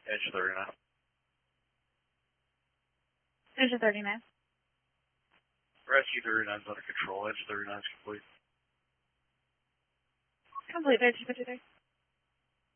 Edge 39. Edge 39. Rescue 39 is under control. Edge 39 is complete. Complete, 1353.